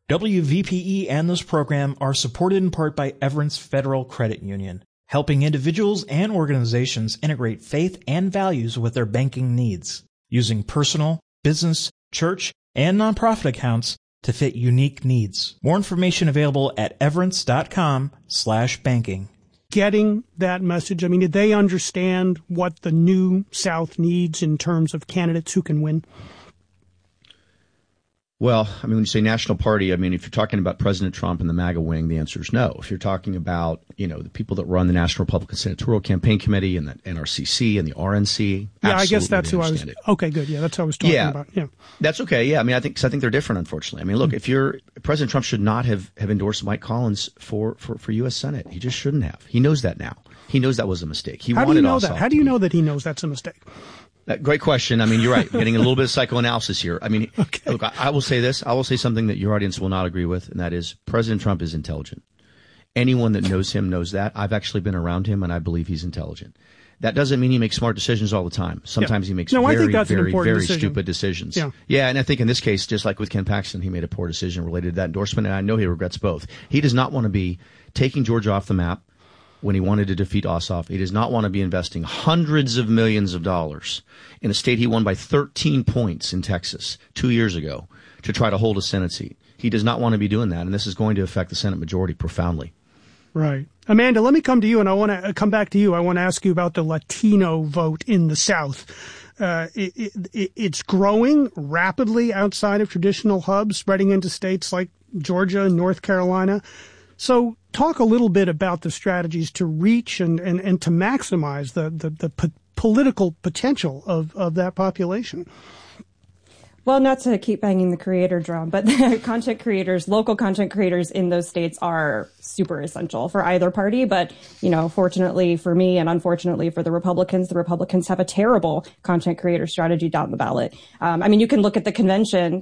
WVPE and this program are supported in part by Everence Federal Credit Union, helping individuals and organizations integrate faith and values with their banking needs, using personal, business, church, and nonprofit accounts to fit unique needs. More information available at everence.com/banking. Getting that message, I mean, did they understand what the new South needs in terms of candidates who can win? Well, I mean, when you say national party, I mean, if you're talking about President Trump and the MAGA wing, the answer is no. If you're talking about, the people that run the National Republican Senatorial Campaign Committee and the NRCC and the RNC. Yeah, I guess that's who I was. Okay, good. Yeah, that's what I was talking about. Yeah. That's okay. Yeah. I mean, I think they're different, unfortunately. I mean, look, President Trump should not have endorsed Mike Collins for U.S. Senate. He just shouldn't have. He knows that now. He knows that was a mistake. How do you know that? How do you know that he knows that's a mistake? Great question. I mean, you're right. Getting a little bit of psychoanalysis here. I mean, okay. Look, I will say this. I will say something that your audience will not agree with, and that is President Trump is intelligent. Anyone that knows him knows that. I've actually been around him, and I believe he's intelligent. That doesn't mean he makes smart decisions all the time. Sometimes he makes very stupid decisions. Yeah, and I think in this case, just like with Ken Paxton, he made a poor decision related to that endorsement, and I know he regrets both. He does not want to be taking Georgia off the map when he wanted to defeat Ossoff. He does not want to be investing hundreds of millions of dollars in a state he won by 13 points in Texas 2 years ago to try to hold a Senate seat. He does not want to be doing that, and this is going to affect the Senate majority profoundly. Right. Amanda, let me come to you, and I want to come back to you. I want to ask you about the Latino vote in the South. It's growing rapidly outside of traditional hubs, spreading into states like Georgia and North Carolina. So talk a little bit about the strategies to reach and to maximize the political potential of that population. Well, not to keep banging the creator drum, but the content creators, local content creators in those states are super essential for either party. But, fortunately for me and unfortunately for the Republicans have a terrible content creator strategy down the ballot. You can look at the convention,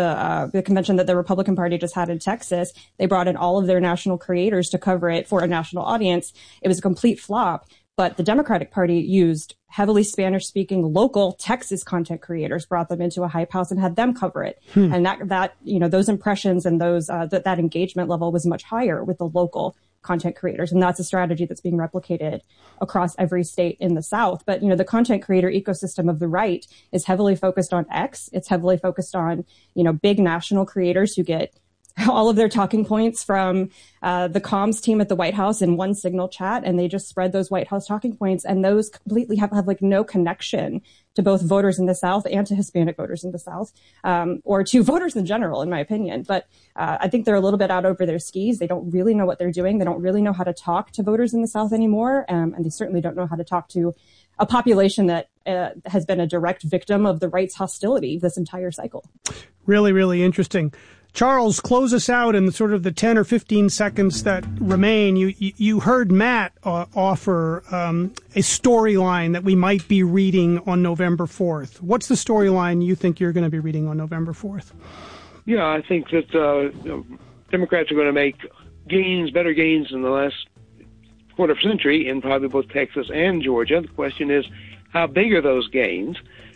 the convention that the Republican Party just had in Texas. They brought in all of their national creators to cover it for a national audience. It was a complete flop. But the Democratic Party used heavily Spanish-speaking local Texas content creators, brought them into a hype house and had them cover it. And that those impressions and those that engagement level was much higher with the local content creators. And that's a strategy that's being replicated across every state in the South. But, the content creator ecosystem of the right is heavily focused on X. It's heavily focused on, big national creators who get all of their talking points from the comms team at the White House in one Signal chat, and they just spread those White House talking points, and those completely have like no connection to both voters in the South and to Hispanic voters in the South, or to voters in general, in my opinion. But I think they're a little bit out over their skis. They don't really know what they're doing. They don't really know how to talk to voters in the South anymore, and they certainly don't know how to talk to a population that has been a direct victim of the right's hostility this entire cycle. Really, really interesting. Charles, close us out in sort of the 10 or 15 seconds that remain. You heard Matt offer a storyline that we might be reading on November 4th. What's the storyline you think you're going to be reading on November 4th? Yeah, I think that Democrats are going to make better gains in the last quarter of a century in probably both Texas and Georgia. The question is, how big are those gains?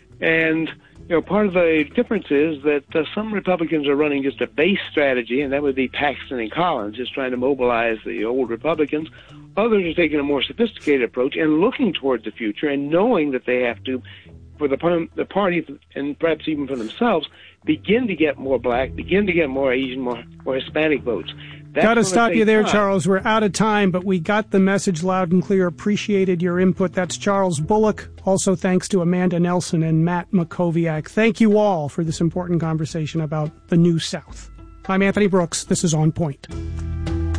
And part of the difference is that some Republicans are running just a base strategy, and that would be Paxton and Collins, just trying to mobilize the old Republicans. Others are taking a more sophisticated approach and looking toward the future and knowing that they have to, for the party and perhaps even for themselves, begin to get more black, begin to get more Asian, more Hispanic votes. Got to stop you there, Charles. We're out of time, but we got the message loud and clear. Appreciated your input. That's Charles Bullock. Also, thanks to Amanda Nelson and Matt Mackowiak. Thank you all for this important conversation about the New South. I'm Anthony Brooks. This is On Point.